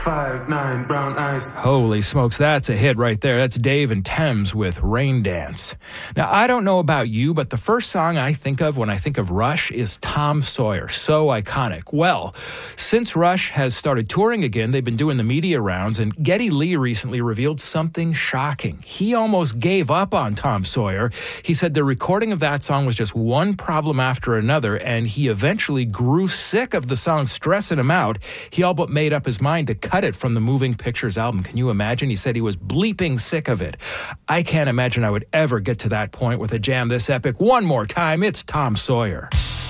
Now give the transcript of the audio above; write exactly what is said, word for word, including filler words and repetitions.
Five, nine, brown eyes. Holy smokes, that's a hit right there. That's Dave and Thames with Rain Dance. Now, I don't know about you, but the first song I think of when I think of Rush is Tom Sawyer. So iconic. Well, since Rush has started touring again, they've been doing the media rounds, and Geddy Lee recently revealed something shocking. He almost gave up on Tom Sawyer. He said the recording of that song was just one problem after another, and he eventually grew sick of the song stressing him out. He all but made up his mind to cut it from the Moving Pictures album. Can you imagine? He said he was bleeping sick of it. I can't imagine I would ever get to that point with a jam this epic. One more time, it's Tom Sawyer.